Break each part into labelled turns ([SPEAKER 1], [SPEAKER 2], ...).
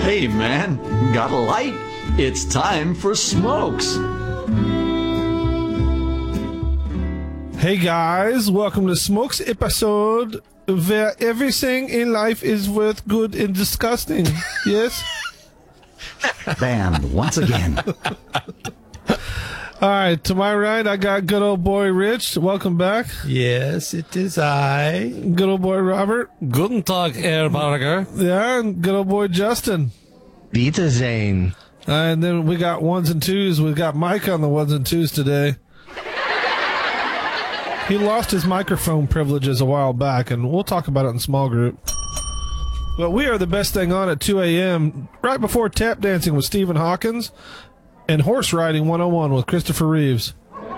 [SPEAKER 1] Hey, man, got a light? It's time for Smokes.
[SPEAKER 2] Hey guys, welcome to Smokes episode where everything in life is worth good and disgusting. Yes?
[SPEAKER 1] Banned once again.
[SPEAKER 2] All right, to my right, I got good old boy Rich. Welcome back.
[SPEAKER 3] Yes, it is I.
[SPEAKER 2] Good old boy Robert.
[SPEAKER 4] Guten Tag, Herr Barger.
[SPEAKER 2] Yeah, and good old boy Justin.
[SPEAKER 3] Wiedersehen.
[SPEAKER 2] And then we got ones and twos. We got Mike on the ones and twos today. He lost his microphone privileges a while back, and we'll talk about it in small group. But we are the best thing on at 2 a.m. right before tap dancing with Stephen Hawkins and horse riding 101 with Christopher Reeves.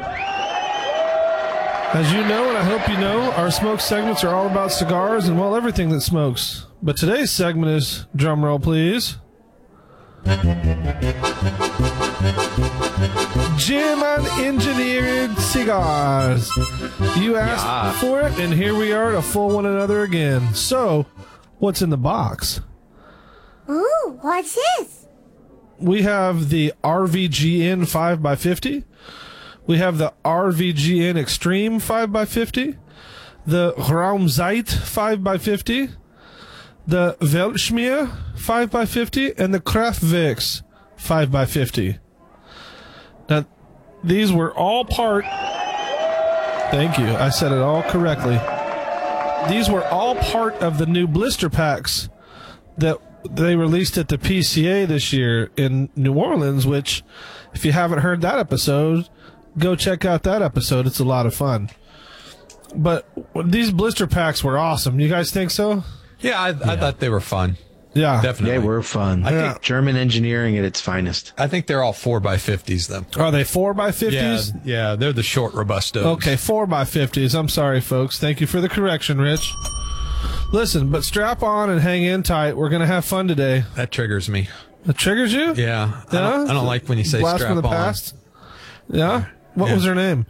[SPEAKER 2] As you know, and I hope you know, our smoke segments are all about cigars and, well, everything that smokes. But today's segment is, drum roll please, German engineered cigars. You asked for it, and here we are to fool one another again. So, what's in the box?
[SPEAKER 5] Ooh, what's this?
[SPEAKER 2] We have the RVGN 5x50. We have the RVGN Extreme 5x50. The Raumzeit 5x50. The Weltschmier 5x50. And the Kraftwerks 5x50. Now, these were all part... Thank you. I said it all correctly. These were all part of the new blister packs that they released at the PCA this year in New Orleans, which, if you haven't heard that episode, go check out that episode. It's a lot of fun. But these blister packs were awesome. You guys think so?
[SPEAKER 3] Yeah, I thought they were fun.
[SPEAKER 2] Yeah.
[SPEAKER 3] Definitely.
[SPEAKER 6] They were fun.
[SPEAKER 3] I think
[SPEAKER 6] German engineering at its finest.
[SPEAKER 3] I think they're all 4x50s, though.
[SPEAKER 2] Are they 4x50s?
[SPEAKER 3] Yeah, they're the short Robustos.
[SPEAKER 2] Okay, 4x50s. I'm sorry, folks. Thank you for the correction, Rich. Listen, but strap on and hang in tight. We're going to have fun today.
[SPEAKER 3] That triggers me.
[SPEAKER 2] It triggers you?
[SPEAKER 3] Yeah. I don't like when you say
[SPEAKER 2] Blast
[SPEAKER 3] strap
[SPEAKER 2] from the
[SPEAKER 3] on.
[SPEAKER 2] past? Yeah? What was her name?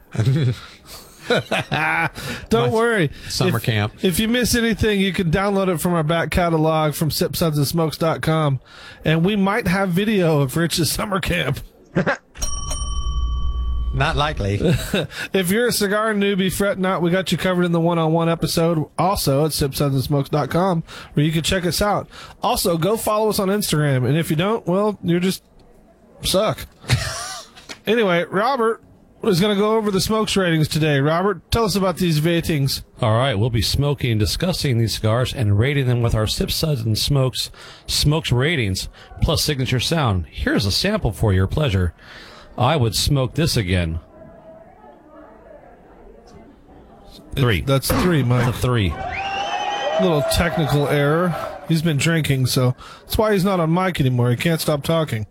[SPEAKER 2] Don't worry.
[SPEAKER 3] Summer camp.
[SPEAKER 2] If you miss anything, you can download it from our back catalog from sipsonsandsmokes.com. And we might have video of Rich's summer camp.
[SPEAKER 3] Not likely.
[SPEAKER 2] If you're a cigar newbie, fret not. We got you covered in the one-on-one episode also at sipsonsandsmokes.com, where you can check us out. Also, go follow us on Instagram. And if you don't, well, you're just suck. Anyway, Robert is going to go over the smokes ratings today. Robert, tell us about these ratings.
[SPEAKER 4] All right, we'll be smoking and discussing these cigars and rating them with our Sip Suds and Smokes ratings plus signature sound. Here's a sample for your pleasure. I would smoke this again. 3.
[SPEAKER 2] That's 3, Mike.
[SPEAKER 4] A 3.
[SPEAKER 2] Little technical error. He's been drinking, so that's why he's not on mic anymore. He can't stop talking.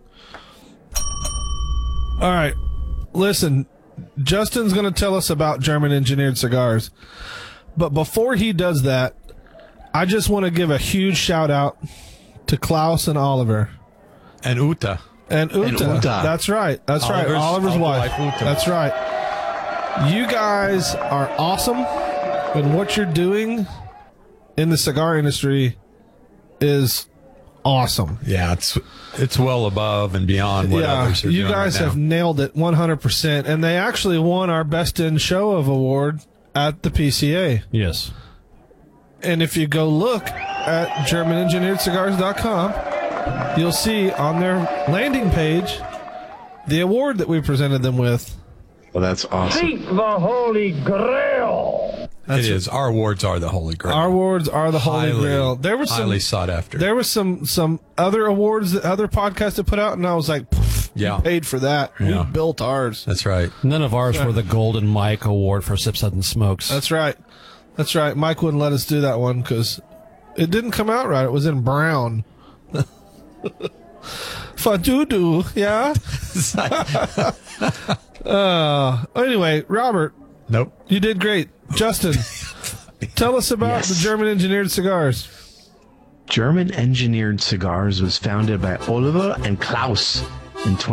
[SPEAKER 2] All right. Listen, Justin's going to tell us about German engineered cigars. But before he does that, I just want to give a huge shout out to Klaus and Oliver.
[SPEAKER 3] And Uta.
[SPEAKER 2] And Uta. That's right. That's right. Oliver's wife.
[SPEAKER 3] Uta.
[SPEAKER 2] That's right. You guys are awesome. And what you're doing in the cigar industry is awesome.
[SPEAKER 3] Yeah, it's well above and beyond what others are doing.
[SPEAKER 2] You guys have nailed it 100%. And they actually won our Best in Show of award at the PCA.
[SPEAKER 4] Yes.
[SPEAKER 2] And if you go look at GermanEngineeredCigars.com, you'll see on their landing page the award that we presented them with.
[SPEAKER 6] Well, that's awesome.
[SPEAKER 7] Seek the Holy Grail.
[SPEAKER 3] It is. Our awards are the Holy Grail.
[SPEAKER 2] Our awards are the Holy
[SPEAKER 3] Highly,
[SPEAKER 2] Grail. There was
[SPEAKER 3] highly sought after.
[SPEAKER 2] There was some other awards that other podcasts had put out, and I was like,
[SPEAKER 3] yeah,
[SPEAKER 2] we paid for that.
[SPEAKER 3] Yeah.
[SPEAKER 2] We built ours.
[SPEAKER 3] That's right.
[SPEAKER 4] None of ours were the Golden Mike Award for Sip Suds and Smokes.
[SPEAKER 2] That's right. That's right. Mike wouldn't let us do that one because it didn't come out right. It was in brown. Fadudu, yeah? Anyway, Robert.
[SPEAKER 3] Nope.
[SPEAKER 2] You did great. Justin, tell us about the German engineered cigars.
[SPEAKER 6] German engineered cigars was founded by Oliver and Klaus in